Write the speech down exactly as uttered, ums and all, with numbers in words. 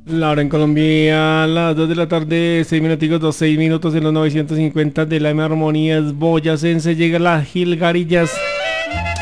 La hora en Colombia, a las dos de la tarde, seis minuticos, dos, seis minutos en los novecientos cincuenta de la M Armonías boyacense. Llega la Gilgarillas.